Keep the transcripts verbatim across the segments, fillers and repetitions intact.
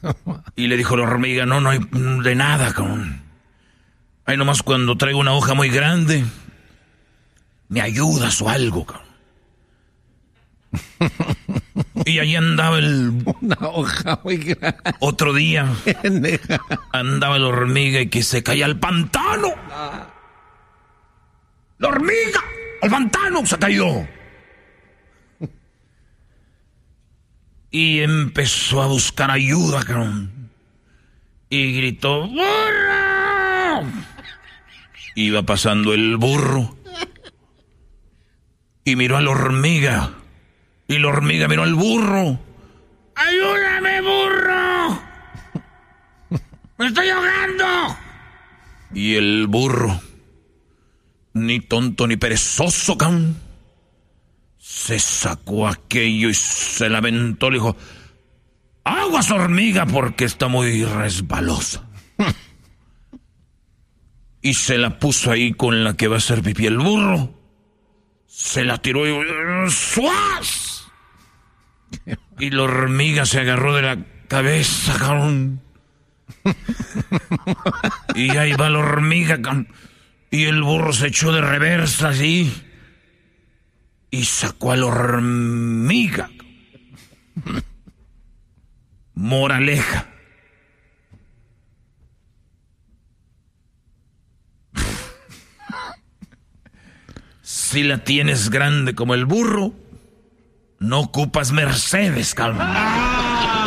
Y le dijo la hormiga, no, no hay de nada, cabrón. Ahí nomás cuando traigo una hoja muy grande, me ayudas o algo, cabrón. Y ahí andaba el... Una hoja muy grande. Otro día andaba la hormiga y que se caía al pantano. ¡La hormiga! ¡Al pantano! ¡Se cayó! Y empezó a buscar ayuda, cabrón. Y gritó, ¡burro! Iba pasando el burro. Y miró a la hormiga. Y la hormiga miró al burro. ¡Ayúdame, burro! ¡Me estoy ahogando! Y el burro, ni tonto ni perezoso, cabrón, se sacó aquello y se la aventó. Le dijo, aguas, hormiga, porque está muy resbalosa. Y se la puso ahí con la que va a hacer pipí el burro. Se la tiró y... ¡suaz! Y la hormiga se agarró de la cabeza, cabrón. Y ahí va la hormiga, cabrón. Y el burro se echó de reversa así. Y sacó a la hormiga. Moraleja. Si la tienes grande como el burro, no ocupas Mercedes, calma.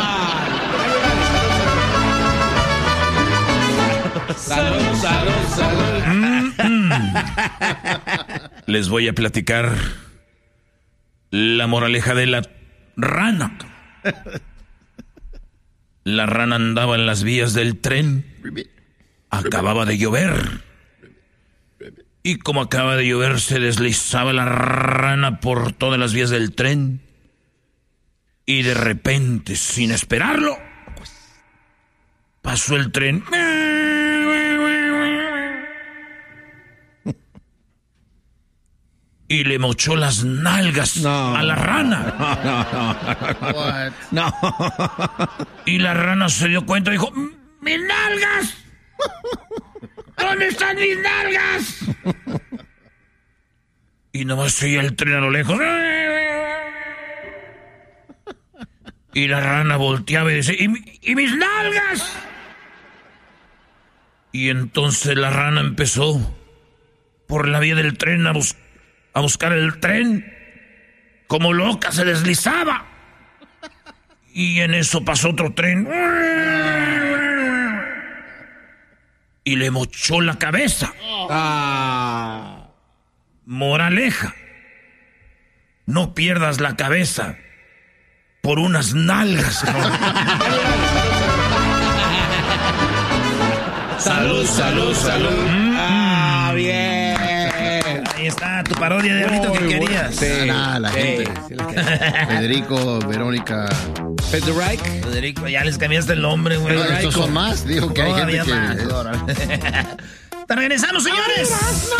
Salud, salud, salud. Mm, mm. Les voy a platicar la moraleja de la rana. La rana andaba en las vías del tren. Acababa de llover. Y como acaba de llover, se deslizaba la rana por todas las vías del tren. Y de repente, sin esperarlo, pasó el tren. Y le mochó las nalgas no, a la rana. No, no, no, no. Y la rana se dio cuenta y dijo, ¡mis nalgas! ¿Dónde están mis nalgas? Y nomás se oía el tren a lo lejos. Y la rana volteaba y decía, ¿y, y mis nalgas? Y entonces la rana empezó por la vía del tren a, bus- a buscar el tren. Como loca se deslizaba. Y en eso pasó otro tren. Y le mochó la cabeza. Ah. Moraleja. No pierdas la cabeza por unas nalgas. Salud, salud, salud. Mm. Ah, bien. Ahí está tu parodia de ahorita que querías. Sí, ah, la sí, gente. sí, la Federico, Verónica. Federico. Federico, ya les cambiaste el nombre, güey. No, estos son más. Digo que hay gente Todavía que... más. Te regresamos, señores.